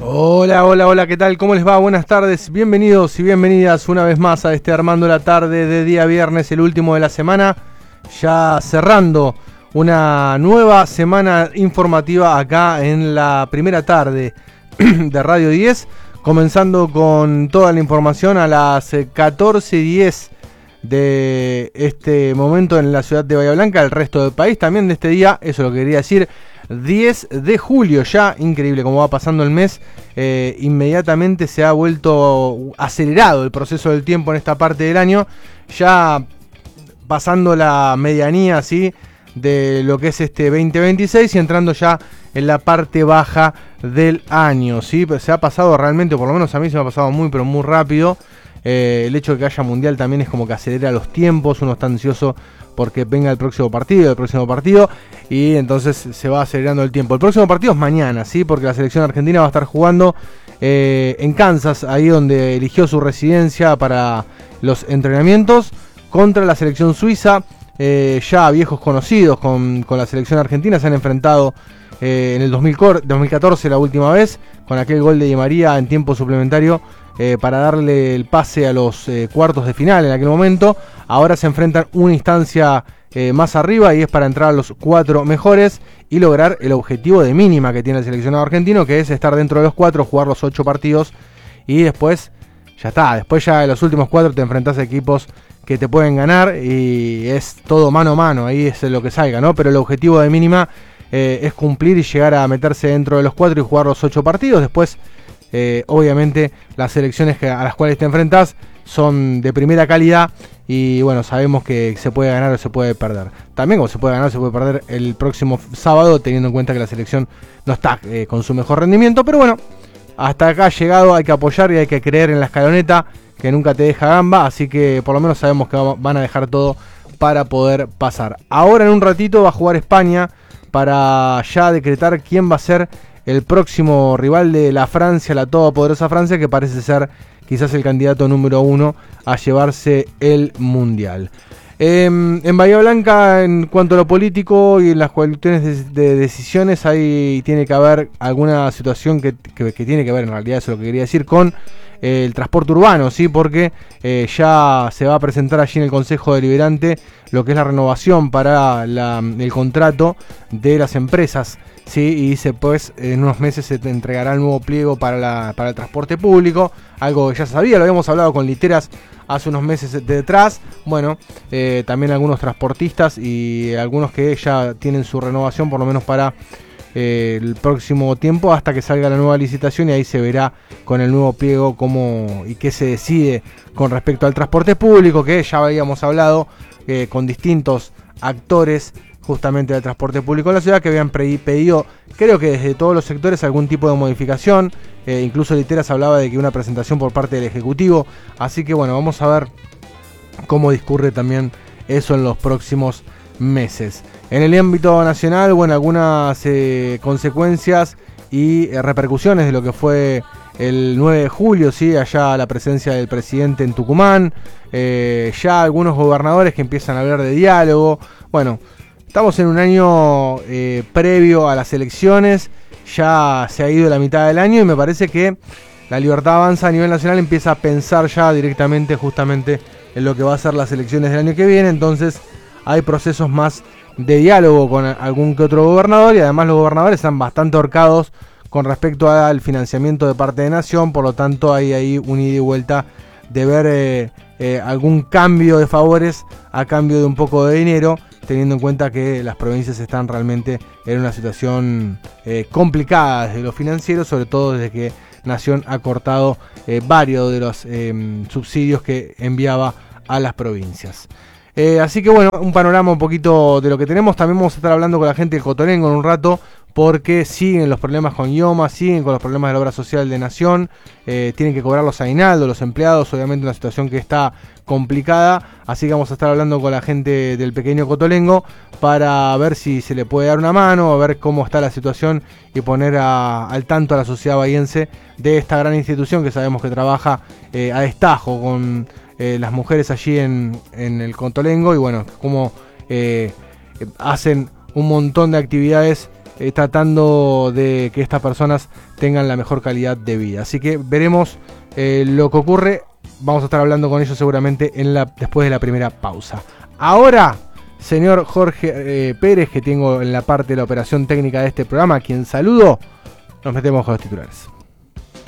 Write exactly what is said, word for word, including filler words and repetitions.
Hola, hola, hola, ¿qué tal? ¿Cómo les va? Buenas tardes, bienvenidos y bienvenidas una vez más a este Armando la Tarde de día viernes, el último de la semana, ya cerrando una nueva semana informativa acá en la primera tarde de Radio diez, comenzando con toda la información a las catorce y diez de este momento en la ciudad de Bahía Blanca, el resto del país también de este día, eso lo que quería decir. diez de julio, ya increíble cómo va pasando el mes, eh, inmediatamente se ha vuelto acelerado el proceso del tiempo en esta parte del año, ya pasando la medianía así de lo que es este veinte veintiséis y entrando ya en la parte baja del año, ¿sí? Pero se ha pasado realmente, por lo menos a mí se me ha pasado muy pero muy rápido. Eh, el hecho de que haya mundial también es como que acelera los tiempos, uno está ansioso porque venga el próximo partido, el próximo partido, y entonces se va acelerando el tiempo. El próximo partido es mañana, ¿sí? Porque la selección argentina va a estar jugando eh, en Kansas, ahí donde eligió su residencia para los entrenamientos, contra la selección suiza. Eh, ya viejos conocidos con, con la selección argentina se han enfrentado eh, en el dos mil catorce la última vez, con aquel gol de Di María en tiempo suplementario, Eh, para darle el pase a los eh, cuartos de final en aquel momento. Ahora se enfrentan una instancia eh, más arriba y es para entrar a los cuatro mejores y lograr el objetivo de mínima que tiene el seleccionado argentino, que es estar dentro de los cuatro, jugar los ocho partidos y después ya está. Después ya en los últimos cuatro te enfrentás a equipos que te pueden ganar y es todo mano a mano, ahí es lo que salga, ¿no? Pero el objetivo de mínima eh, es cumplir y llegar a meterse dentro de los cuatro y jugar los ocho partidos. Después Eh, obviamente las selecciones que, a las cuales te enfrentás son de primera calidad y bueno, sabemos que se puede ganar o se puede perder. También como se puede ganar o se puede perder el próximo sábado, teniendo en cuenta que la selección no está eh, con su mejor rendimiento, pero bueno, hasta acá ha llegado, hay que apoyar y hay que creer en la escaloneta que nunca te deja gamba, así que por lo menos sabemos que van a dejar todo para poder pasar. Ahora en un ratito va a jugar España para ya decretar quién va a ser el próximo rival de la Francia, la todopoderosa Francia, que parece ser quizás el candidato número uno a llevarse el Mundial. Eh, en Bahía Blanca, en cuanto a lo político y en las cuestiones de, de decisiones, ahí tiene que haber alguna situación que, que, que tiene que ver, en realidad eso es lo que quería decir, con eh, el transporte urbano, ¿sí? Porque eh, ya se va a presentar allí en el Consejo Deliberante lo que es la renovación para la, el contrato de las empresas, sí, y dice pues en unos meses se te entregará el nuevo pliego para, la, para el transporte público, algo que ya sabía, lo habíamos hablado con Literas hace unos meses de detrás. Bueno, eh, también algunos transportistas y algunos que ya tienen su renovación por lo menos para eh, el próximo tiempo hasta que salga la nueva licitación y ahí se verá con el nuevo pliego cómo y qué se decide con respecto al transporte público, que ya habíamos hablado eh, con distintos actores justamente del transporte público en la ciudad que habían pedido, creo que desde todos los sectores, algún tipo de modificación. Eh, incluso Literas hablaba de que una presentación por parte del Ejecutivo, así que bueno, vamos a ver cómo discurre también eso en los próximos meses. En el ámbito nacional, bueno, algunas eh, consecuencias y eh, repercusiones de lo que fue el nueve de julio, ¿sí? Allá la presencia del presidente en Tucumán, eh, ya algunos gobernadores que empiezan a hablar de diálogo. Bueno, estamos en un año eh, previo a las elecciones, ya se ha ido la mitad del año y me parece que la Libertad Avanza a nivel nacional empieza a pensar ya directamente justamente en lo que va a ser las elecciones del año que viene, entonces hay procesos más de diálogo con algún que otro gobernador y además los gobernadores están bastante ahorcados con respecto al financiamiento de parte de Nación, por lo tanto hay ahí un ida y vuelta de ver eh, eh, algún cambio de favores a cambio de un poco de dinero, teniendo en cuenta que las provincias están realmente en una situación eh, complicada desde lo financiero, sobre todo desde que Nación ha cortado eh, varios de los eh, subsidios que enviaba a las provincias. Eh, así que bueno, un panorama un poquito de lo que tenemos. También vamos a estar hablando con la gente de Cotolengo en un rato, porque siguen los problemas con IOMA, siguen con los problemas de la obra social de Nación, eh, tienen que cobrar los aguinaldos, los empleados, obviamente una situación que está complicada, así que vamos a estar hablando con la gente del pequeño Cotolengo para ver si se le puede dar una mano, a ver cómo está la situación y poner a, al tanto a la sociedad bahiense de esta gran institución que sabemos que trabaja eh, a destajo con eh, las mujeres allí en, en el Cotolengo y bueno, cómo eh, hacen un montón de actividades eh, tratando de que estas personas tengan la mejor calidad de vida. Así que veremos eh, lo que ocurre. Vamos a estar hablando con ellos seguramente en la, después de la primera pausa. Ahora, señor Jorge eh, Pérez, que tengo en la parte de la operación técnica de este programa, a quien saludo, nos metemos con los titulares.